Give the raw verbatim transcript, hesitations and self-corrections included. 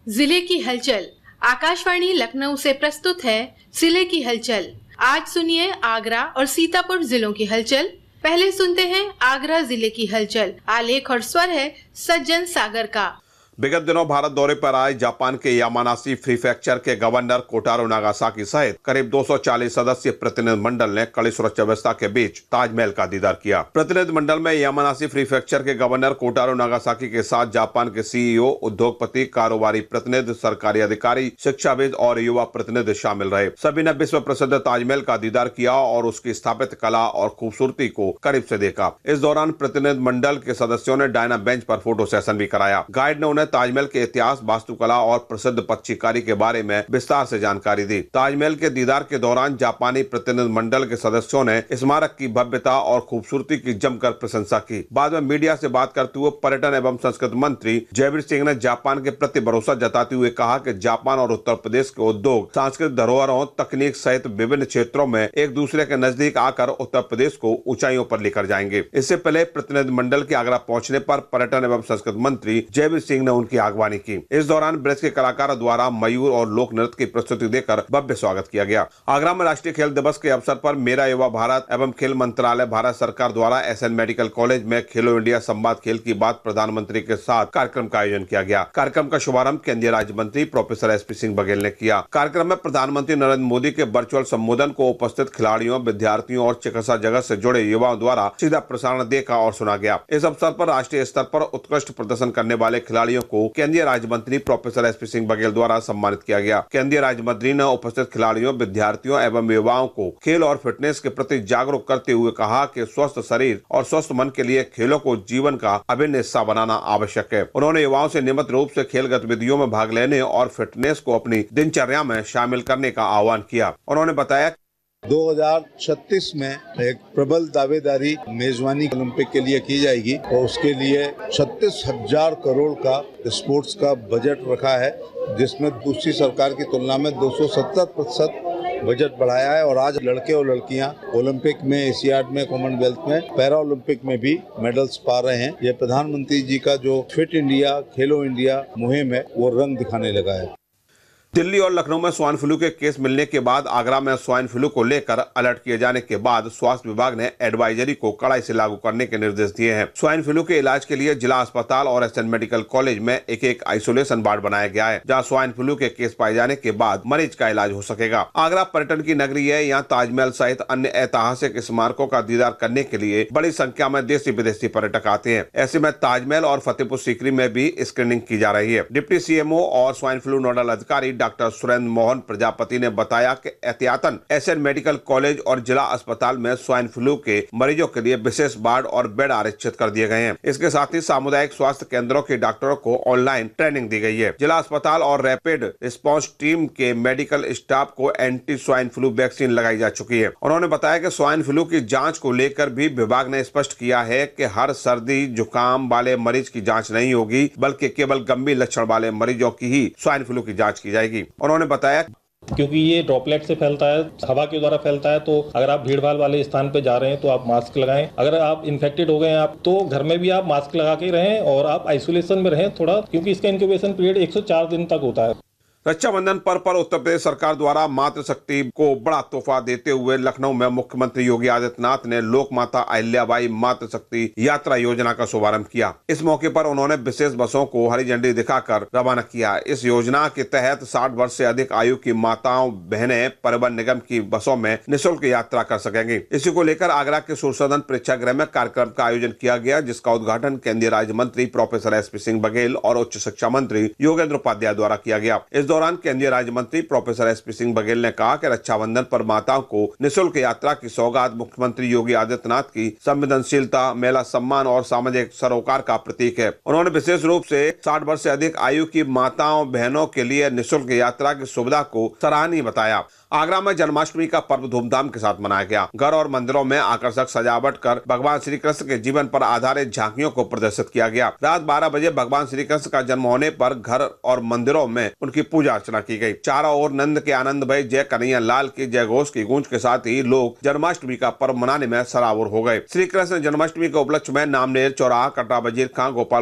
जिले की हलचल। आकाशवाणी लखनऊ से प्रस्तुत है जिले की हलचल। आज सुनिए आगरा और सीतापुर जिलों की हलचल। पहले सुनते हैं आगरा जिले की हलचल। आलेख और स्वर है सज्जन सागर का। विगत दिनों भारत दौरे पर आए जापान के यामानासी प्रीफेक्चर के गवर्नर कोटारो नागासाकी सहित करीब दो सौ चालीस सदस्यीय प्रतिनिधि मंडल ने कड़ी सुरक्षा व्यवस्था के बीच ताजमहल का दीदार किया। प्रतिनिधि मंडल में यामानासी प्रीफेक्चर के गवर्नर कोटारो नागासाकी के साथ जापान के सीईओ, उद्योगपति, कारोबारी प्रतिनिधि, सरकारी अधिकारी, शिक्षाविद और युवा प्रतिनिधि शामिल रहे। सभी ने विश्व प्रसिद्ध ताजमहल का दीदार किया और उसकी स्थापित कला और खूबसूरती को करीब से देखा। इस दौरान प्रतिनिधि मंडल के सदस्यों ने डायना बेंच पर फोटो सेशन भी कराया। गाइड ने उन्हें ताजमहल के इतिहास, वास्तुकला और प्रसिद्ध पक्षीकारी के बारे में विस्तार से जानकारी दी। ताजमहल के दीदार के दौरान जापानी प्रतिनिधि मंडल के सदस्यों ने स्मारक की भव्यता और खूबसूरती की जमकर प्रशंसा की। बाद में मीडिया से बात करते हुए पर्यटन एवं संस्कृति मंत्री जयवीर सिंह ने जापान के प्रति भरोसा जताते हुए कहा कि जापान और उत्तर प्रदेश के उद्योग, सांस्कृतिक धरोहरों, तकनीक सहित विभिन्न क्षेत्रों में एक दूसरे के नजदीक आकर उत्तर प्रदेश को ऊंचाइयों पर लेकर जाएंगे। इससे पहले प्रतिनिधि मंडल के आगरा पहुंचने पर पर्यटन एवं संस्कृति मंत्री जयवीर सिंह ने उनकी आगवानी की। इस दौरान ब्रज के कलाकारों द्वारा मयूर और लोक नृत्य की प्रस्तुति देकर भव्य स्वागत किया गया। आगरा में राष्ट्रीय खेल दिवस के अवसर पर मेरा युवा भारत एवं खेल मंत्रालय, भारत सरकार द्वारा एसएन मेडिकल कॉलेज में खेलो इंडिया संवाद खेल की बात प्रधानमंत्री के साथ कार्यक्रम का आयोजन किया गया। कार्यक्रम का शुभारंभ केंद्रीय राज्य मंत्री प्रोफेसर एसपी सिंह बघेल ने किया। कार्यक्रम में प्रधानमंत्री नरेंद्र मोदी के वर्चुअल संबोधन को उपस्थित खिलाड़ियों, विद्यार्थियों और चिकित्सा जगत से जुड़े युवाओं द्वारा सीधा प्रसारण देखा और सुना गया। इस अवसर पर राष्ट्रीय स्तर पर उत्कृष्ट प्रदर्शन करने वाले खिलाड़ियों को केंद्रीय राज्य मंत्री प्रोफेसर एसपी सिंह बघेल द्वारा सम्मानित किया गया। केंद्रीय राज्य मंत्री ने उपस्थित खिलाड़ियों, विद्यार्थियों एवं युवाओं को खेल और फिटनेस के प्रति जागरूक करते हुए कहा कि स्वस्थ शरीर और स्वस्थ मन के लिए खेलों को जीवन का अभिन्न हिस्सा बनाना आवश्यक है। उन्होंने युवाओं से नियमित रूप से खेल गतिविधियों में भाग लेने और फिटनेस को अपनी दिनचर्या में शामिल करने का आह्वान किया। उन्होंने बताया दो हज़ार छत्तीस में एक प्रबल दावेदारी मेजबानी ओलंपिक के लिए की जाएगी और उसके लिए छत्तीस हजार करोड़ का स्पोर्ट्स का बजट रखा है, जिसमें दूसरी सरकार की तुलना में दो सौ सत्तर प्रतिशत बजट बढ़ाया है। और आज लड़के और लड़कियां ओलंपिक में, एशियाड में, कॉमनवेल्थ में, पैरा ओलंपिक में भी मेडल्स पा रहे हैं। ये प्रधानमंत्री जी का जो फिट इंडिया, खेलो इंडिया मुहिम है वो रंग दिखाने लगा है। दिल्ली और लखनऊ में स्वाइन फ्लू के केस मिलने के बाद आगरा में स्वाइन फ्लू को लेकर अलर्ट किए जाने के बाद स्वास्थ्य विभाग ने एडवाइजरी को कड़ाई से लागू करने के निर्देश दिए हैं। स्वाइन फ्लू के इलाज के लिए जिला अस्पताल और एसएन मेडिकल कॉलेज में एक एक आइसोलेशन वार्ड बनाया गया है, जहां स्वाइन फ्लू के केस पाए जाने के बाद मरीज का इलाज हो सकेगा। आगरा पर्यटन की नगरी है। यहाँ ताजमहल सहित अन्य ऐतिहासिक स्मारकों का दीदार करने के लिए बड़ी संख्या में देशी विदेशी पर्यटक आते हैं। ऐसे में ताजमहल और फतेहपुर सीकरी में भी स्क्रीनिंग की जा रही है। डिप्टी सीएमओ और स्वाइन फ्लू नोडल अधिकारी डॉक्टर सुरेंद्र मोहन प्रजापति ने बताया कि एहतियातन एसएन मेडिकल कॉलेज और जिला अस्पताल में स्वाइन फ्लू के मरीजों के लिए विशेष वार्ड और बेड आरक्षित कर दिए गए हैं। इसके साथ ही सामुदायिक स्वास्थ्य केंद्रों के डॉक्टरों को ऑनलाइन ट्रेनिंग दी गई है। जिला अस्पताल और रैपिड रिस्पांस टीम के मेडिकल स्टाफ को एंटी स्वाइन फ्लू वैक्सीन लगाई जा चुकी है। उन्होंने बताया कि स्वाइन फ्लू की जाँच को लेकर भी विभाग ने स्पष्ट किया है कि हर सर्दी जुकाम वाले मरीज की जाँच नहीं होगी, बल्कि केवल गंभीर लक्षण वाले मरीजों की ही स्वाइन फ्लू की जाँच की जाएगी। उन्होंने बताया क्योंकि ये ड्रॉपलेट से फैलता है, हवा के द्वारा फैलता है, तो अगर आप भीड़ भाड़ वाले स्थान पे जा रहे हैं तो आप मास्क लगाएं। अगर आप इन्फेक्टेड हो गए हैं आप तो घर में भी आप मास्क लगा के रहें और आप आइसोलेशन में रहें थोड़ा, क्योंकि इसका इंक्यूबेशन पीरियड एक सौ चार दिन तक होता है। रक्षाबंधन पर्व पर उत्तर प्रदेश सरकार द्वारा मातृशक्ति को बड़ा तोहफा देते हुए लखनऊ में मुख्यमंत्री योगी आदित्यनाथ ने लोक माता अहिल्याबाई मातृशक्ति यात्रा योजना का शुभारंभ किया। इस मौके पर उन्होंने विशेष बसों को हरी झंडी दिखाकर रवाना किया। इस योजना के तहत साठ वर्ष से अधिक आयु की माताओं बहनें परिवहन निगम की बसों में निःशुल्क यात्रा कर सकेंगी। इसी को लेकर आगरा के सुरसदन प्रेक्षागृह में कार्यक्रम का आयोजन किया गया, जिसका उद्घाटन केंद्रीय राज्य मंत्री प्रोफेसर एसपी सिंह बघेल और उच्च शिक्षा मंत्री योगेंद्र उपाध्याय द्वारा किया गया। इस दौरान केंद्रीय राज्य मंत्री प्रोफेसर एसपी सिंह बघेल ने कहा कि रक्षाबंधन पर माताओं को निःशुल्क यात्रा की सौगात मुख्यमंत्री योगी आदित्यनाथ की संवेदनशीलता, महिला सम्मान और सामाजिक सरोकार का प्रतीक है। उन्होंने विशेष रूप से साठ वर्ष से अधिक आयु की माताओं बहनों के लिए निःशुल्क यात्रा की सुविधा को सराहनीय बताया। आगरा में जन्माष्टमी का पर्व धूमधाम के साथ मनाया गया। घर और मंदिरों में आकर्षक सजावट कर भगवान श्री कृष्ण के जीवन पर आधारित झांकियों को प्रदर्शित किया गया। रात बारह बजे भगवान श्री कृष्ण का जन्म होने पर घर और मंदिरों में उनकी पूजा अर्चना की गई। चारों ओर नंद के आनंद भई जय कन्हैया लाल की जय घोष की गूंज के साथ ही लोग जन्माष्टमी का पर्व मनाने में सराबोर हो गए। श्री कृष्ण जन्माष्टमी के उपलक्ष्य में नामनेर, चौराहा, कटरा, वजीर खां, गोपाल